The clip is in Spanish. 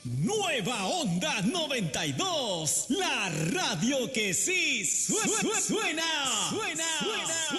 Nueva Onda 92, la radio que sí suena.